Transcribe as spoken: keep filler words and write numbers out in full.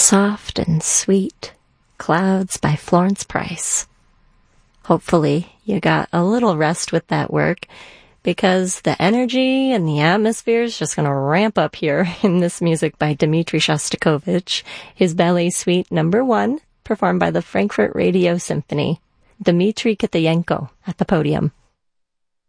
Soft and Sweet, Clouds by Florence Price. Hopefully you got a little rest with that work, because the energy and the atmosphere is just going to ramp up here in this music by Dmitri Shostakovich, his Ballet Suite number one, performed by the Frankfurt Radio Symphony. Dmitri Kitayenko at the podium.